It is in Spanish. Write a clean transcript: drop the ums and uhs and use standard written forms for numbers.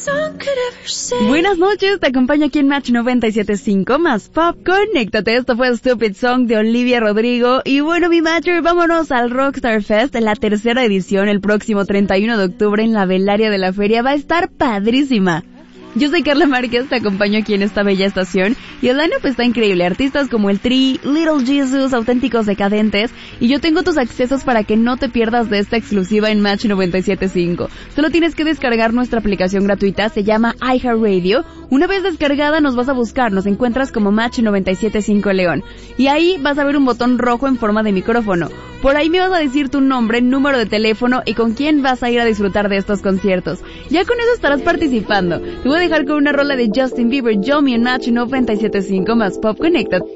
Buenas noches, te acompaño aquí en Match 97.5 más Pop. Conéctate, esto fue Stupid Song de Olivia Rodrigo. Y bueno, mi Matcher, vámonos al Rockstar Fest, la tercera edición, el próximo 31 de octubre en la Velaria de la Feria. Va a estar padrísima. Yo soy Carla Márquez, te acompaño aquí en esta bella estación y el line-up está increíble, artistas como el Tri, Little Jesus, Auténticos Decadentes, y yo tengo tus accesos para que no te pierdas de esta exclusiva en Match 97.5. Solo tienes que descargar nuestra aplicación gratuita, se llama iHeartRadio. Una vez descargada nos vas a buscar, nos encuentras como Match 97.5 León, y ahí vas a ver un botón rojo en forma de micrófono. Por ahí me vas a decir tu nombre, número de teléfono y con quién vas a ir a disfrutar de estos conciertos. Ya con eso estarás participando. Te voy a dejar con una rola de Justin Bieber, Yomi en Match 97.5 más Pop. Connected.